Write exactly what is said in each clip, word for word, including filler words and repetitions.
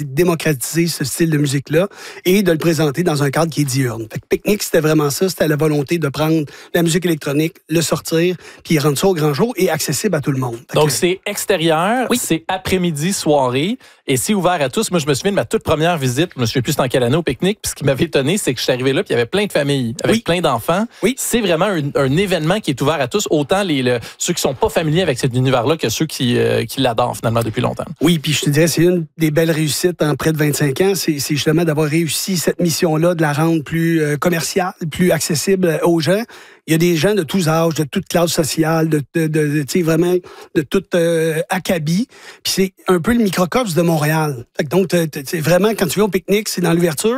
c'est de démocratiser ce style de musique-là et de le présenter dans un cadre qui est diurne. Fait que Picnic, c'était vraiment ça, c'était la volonté de prendre la musique électronique, le sortir, puis rendre ça au grand jour et accessible à tout le monde. Fait Donc, que, c'est extérieur, oui. C'est après-midi, soirée, et c'est ouvert à tous. Moi, je me souviens de ma toute première visite, je me souviens plus en quelle année au Picnic, puis ce qui m'avait étonné, c'est que je suis arrivé là, puis il y avait plein de familles, avec oui. plein d'enfants. Oui. C'est vraiment un, un événement qui est ouvert à tous, autant les, le, ceux qui sont pas familiers avec cet univers-là que ceux qui, euh, qui l'adorent finalement depuis longtemps. Oui, puis je te dirais, c'est une des belles réussites en près de vingt-cinq ans, c'est, c'est justement d'avoir réussi cette mission-là, de la rendre plus euh, commerciale, plus accessible aux gens. Il y a des gens de tous âges, de toute classe sociale, de, de, de, de tu sais, vraiment de tout euh, acabit. Puis c'est un peu le microcosme de Montréal. Fait que donc, c'est vraiment, quand tu viens au Picnic, c'est dans l'ouverture.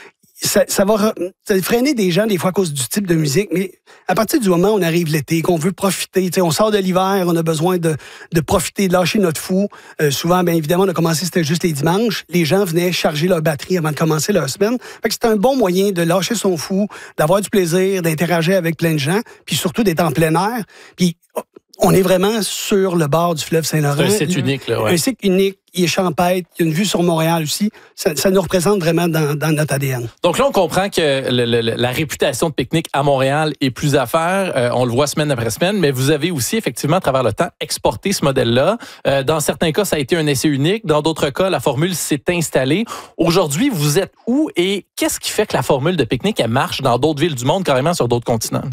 Ça, ça va ça freiner des gens des fois à cause du type de musique, mais à partir du moment où on arrive l'été, qu'on veut profiter, on sort de l'hiver, on a besoin de, de profiter, de lâcher notre fou. Euh, souvent, bien évidemment, on a commencé, c'était juste les dimanches. Les gens venaient charger leur batterie avant de commencer leur semaine. Fait que c'était un bon moyen de lâcher son fou, d'avoir du plaisir, d'interagir avec plein de gens, puis surtout d'être en plein air. Puis on est vraiment sur le bord du fleuve Saint-Laurent. C'est un site unique, là, ouais. Un site unique, il est champêtre, il y a une vue sur Montréal aussi. Ça, ça nous représente vraiment dans, dans notre A D N. Donc là, on comprend que le, le, la réputation de Picnic à Montréal est plus à faire. Euh, on le voit semaine après semaine, mais vous avez aussi, effectivement, à travers le temps, exporté ce modèle-là. Euh, dans certains cas, ça a été un essai unique. Dans d'autres cas, la formule s'est installée. Aujourd'hui, vous êtes où et qu'est-ce qui fait que la formule de Picnic, elle marche dans d'autres villes du monde, carrément sur d'autres continents?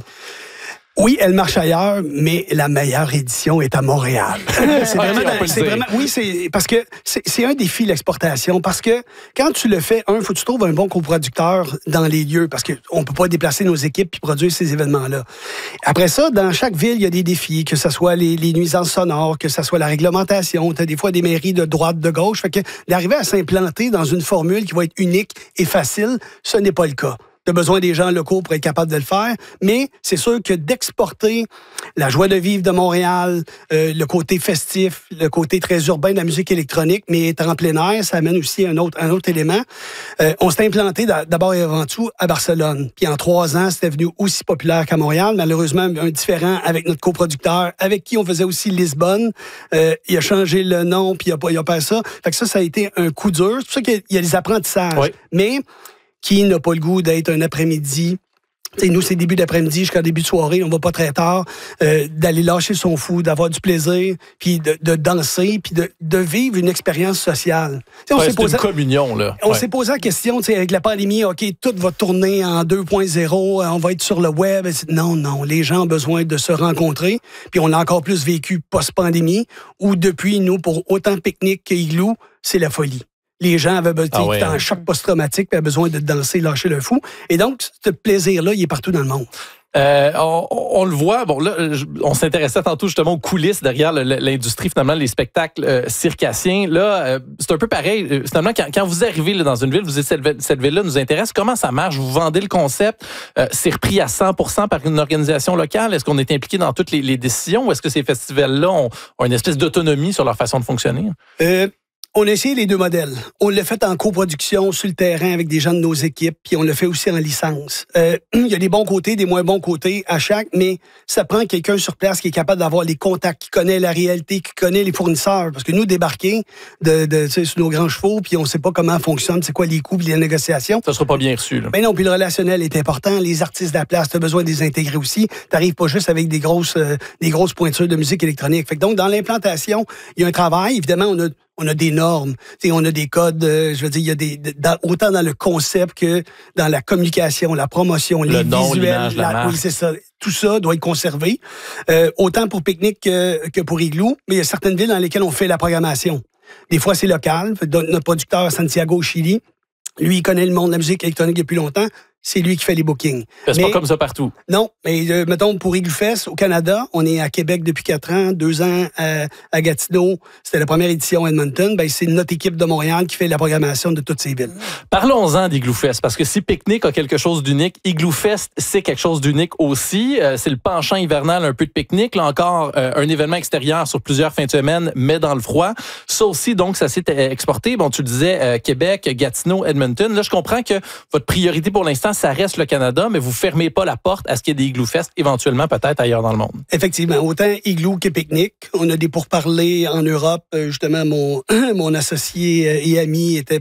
Oui, elle marche ailleurs, mais la meilleure édition est à Montréal. c'est vraiment, okay, c'est vraiment, oui, c'est parce que c'est, c'est un défi l'exportation. Parce que quand tu le fais, un, faut que tu trouves un bon coproducteur dans les lieux, parce que on peut pas déplacer nos équipes puis produire ces événements-là. Après ça, dans chaque ville, il y a des défis, que ce soit les, les nuisances sonores, que ce soit la réglementation. Tu as des fois des mairies de droite, de gauche. Fait que d'arriver à s'implanter dans une formule qui va être unique et facile, ce n'est pas le cas. Tu as besoin des gens locaux pour être capable de le faire, mais c'est sûr que d'exporter la joie de vivre de Montréal, euh, le côté festif, le côté très urbain de la musique électronique, mais être en plein air, ça amène aussi un autre, un autre élément. Euh, on s'est implanté d'abord et avant tout à Barcelone. Puis en trois ans, c'était devenu aussi populaire qu'à Montréal. Malheureusement, un différent avec notre coproducteur, avec qui on faisait aussi Lisbonne. Euh, il a changé le nom, puis il a pas, il a pas ça. Fait que ça, ça a été un coup dur. C'est pour ça qu'il y a des apprentissages. Oui. Mais qui n'a pas le goût d'être un après-midi? T'sais, nous, c'est début d'après-midi jusqu'à début de soirée, on va pas très tard, euh, d'aller lâcher son fou, d'avoir du plaisir, puis de, de danser, puis de, de vivre une expérience sociale. On ouais, s'est c'est posé, une communion, là. On ouais. s'est posé la question, avec la pandémie, OK, tout va tourner en deux point zéro, on va être sur le web. Non, non, les gens ont besoin de se rencontrer, puis on l'a encore plus vécu post-pandémie, où depuis, nous, pour autant Picnic qu'Igloo, c'est la folie. Les gens avaient besoin ah ouais, un ouais. choc post-traumatique et avaient besoin de danser, lâcher le fou. Et donc, ce plaisir-là, il est partout dans le monde. Euh, on, on le voit, bon là, on s'intéressait tantôt justement aux coulisses derrière le, l'industrie, finalement, les spectacles euh, circassiens. Là, euh, c'est un peu pareil. Euh, finalement, quand, quand vous arrivez là, dans une ville, vous dites cette, cette ville-là nous intéresse. Comment ça marche? Vous vendez le concept? Euh, c'est repris à cent pour cent par une organisation locale? Est-ce qu'on est impliqué dans toutes les, les décisions? Ou est-ce que ces festivals-là ont, ont une espèce d'autonomie sur leur façon de fonctionner? Euh... On a essayé les deux modèles. On l'a fait en coproduction sur le terrain avec des gens de nos équipes, puis on l'a fait aussi en licence. Euh, il y a des bons côtés, des moins bons côtés à chaque, mais ça prend quelqu'un sur place qui est capable d'avoir les contacts, qui connaît la réalité, qui connaît les fournisseurs. Parce que nous, débarquer de, de, tu sais, sur nos grands chevaux, puis on sait pas comment fonctionne, c'est quoi les coûts, puis les négociations. Ça sera pas bien reçu, là. Ben non, puis le relationnel est important. Les artistes de la place, tu as besoin de les intégrer aussi. T'arrives pas juste avec des grosses, euh, des grosses pointures de musique électronique. Fait que donc, dans l'implantation, il y a un travail. Évidemment, on a On a des normes, t'sais, on a des codes, euh, je veux dire, il y a des dans, autant dans le concept que dans la communication, la promotion, le les nom, visuels. l'image, la, la marque. Oui, c'est ça. Tout ça doit être conservé, euh, autant pour Picnic que, que pour Igloo, mais il y a certaines villes dans lesquelles on fait la programmation. Des fois, c'est local. Notre producteur à Santiago, au Chili, lui, il connaît le monde de la musique électronique depuis longtemps. C'est lui qui fait les bookings. C'est mais, pas comme ça partout. Non, mais euh, mettons, pour Igloo Fest, au Canada, on est à Québec depuis quatre ans, deux ans à, à Gatineau. C'était la première édition à Edmonton. Ben, c'est notre équipe de Montréal qui fait la programmation de toutes ces villes. Parlons-en d'Igloo Fest, parce que si Picnic a quelque chose d'unique, Igloo Fest, c'est quelque chose d'unique aussi. Euh, c'est le penchant hivernal un peu de Picnic. Là encore, euh, un événement extérieur sur plusieurs fins de semaine, mais dans le froid. Ça aussi, donc, ça s'est exporté. Bon, tu le disais, euh, Québec, Gatineau, Edmonton. Là, je comprends que votre priorité pour l'instant, ça reste le Canada, mais vous fermez pas la porte à ce qu'il y ait des Igloo Fest éventuellement peut-être ailleurs dans le monde. Effectivement, autant Igloo que Picnic. On a des pourparlers en Europe. Justement, mon, mon associé et ami était